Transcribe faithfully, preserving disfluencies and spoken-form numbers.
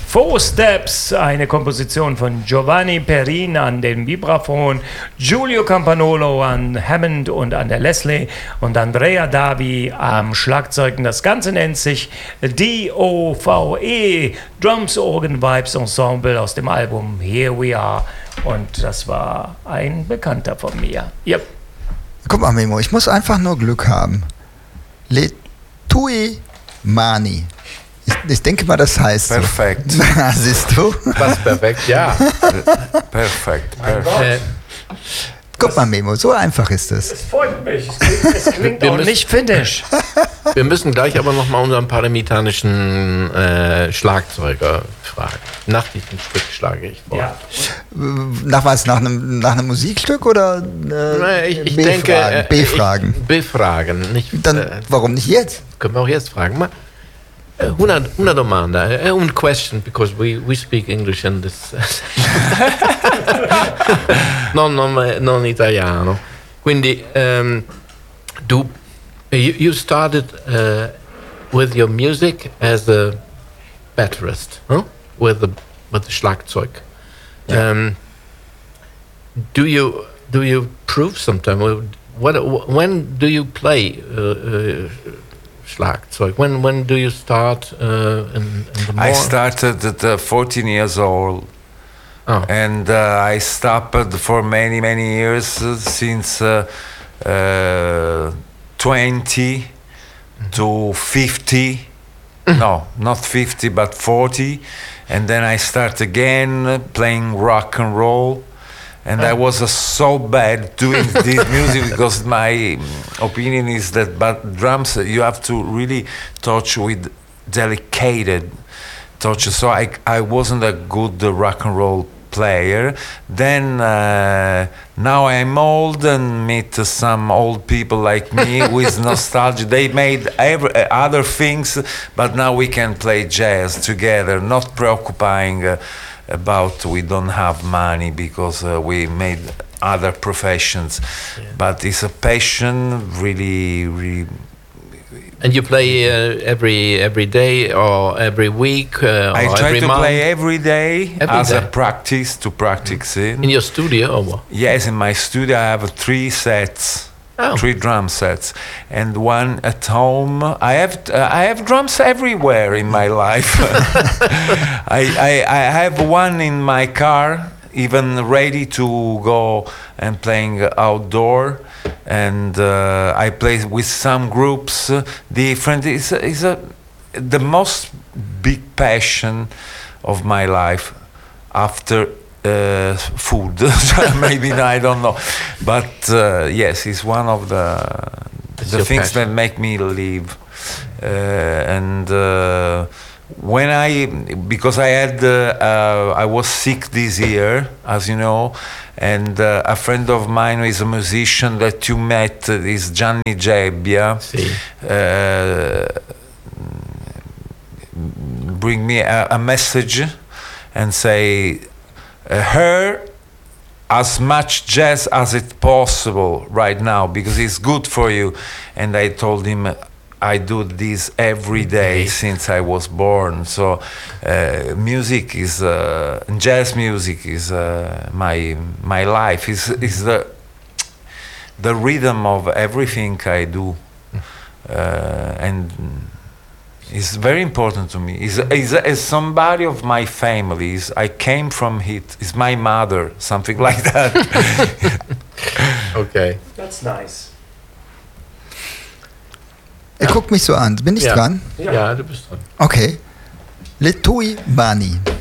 Four Steps, eine Komposition von Giovanni Perrin an den Vibraphon, Giulio Campanolo an Hammond und an der Leslie und Andrea Davi am Schlagzeugen. Das Ganze nennt sich D O V E, Drums, Organ, Vibes Ensemble aus dem Album Here We Are. Und das war ein Bekannter von mir. Yep. Guck mal, Memo, ich muss einfach nur Glück haben. Le Tui Mani. Ich, ich denke mal, das heißt perfekt. So. Siehst du? Was perfekt, ja. Perfekt. perfekt. Äh, Guck mal, Memo, so einfach ist es. Es freut mich. Es klingt, es klingt auch müssen, nicht finnisch. Wir müssen gleich aber nochmal unseren paramitanischen äh, Schlagzeuger fragen. Nach diesem Stück schlage ich vor. Ja. Nach was? Nach einem, nach einem Musikstück oder äh, ich, ich B-Fragen? denke, äh, B-Fragen. Ich, B-Fragen. Nicht, Dann, äh, warum nicht jetzt? Können wir auch jetzt fragen. Ma, uh, una, una domanda, uh, un question, because we, we speak English in this. non, non, non italiano. Quindi, um, do, you, you started uh, with your music as a batterist, huh? with the with the Schlagzeug. Yeah. Um, do you do you prove sometime? What when do you play uh, uh, Schlagzeug? When when do you start? Uh, in, in the I morning? started at uh, fourteen years old. Oh. And uh, I stopped for many, many years uh, since uh, uh, twenty mm-hmm. to fifty. No, not fifty, but forty. And then I start again uh, playing rock and roll. And I was uh, so bad doing this music because my opinion is that but drums, uh, you have to really touch with delicate touch. So I, I wasn't a good uh, rock and roll player. Then uh, now I'm old and meet uh, some old people like me with nostalgia. They made every, uh, other things, but now we can play jazz together, not preoccupying uh, about we don't have money because uh, we made other professions. Yeah. But it's a passion, really, really. And you play uh, every every day or every week? Uh, I or try every to month? play every day every as day. a practice to practice it. In your studio or what? Yes, in my studio I have three sets, oh. three drum sets, and one at home. I have uh, I have drums everywhere in my life. I, I I have one in my car, even ready to go and playing outdoor. And uh, I play with some groups, uh, different. It's, it's a, the most big passion of my life after uh, food. Maybe I don't know, but uh, yes, it's one of the it's the things passion. that make me live. Uh, and uh, when I, because I had, uh, uh, I was sick this year, as you know. And uh, a friend of mine who is a musician that you met uh, is Gianni Gebbia. Si. Uh, bring me a, a message and say, uh, hear as much jazz as it's possible right now because it's good for you. And I told him, I do this every day since I was born. So uh, music is uh, jazz music is uh, my my life. is is the the rhythm of everything I do, uh, and it's very important to me. Is is is somebody of my family. Is I came from it. Is my mother, something like that. Okay. That's nice. Er guckt mich so an. Bin ich ja. dran? Ja. ja, du bist dran. Okay. Le Tui Bani.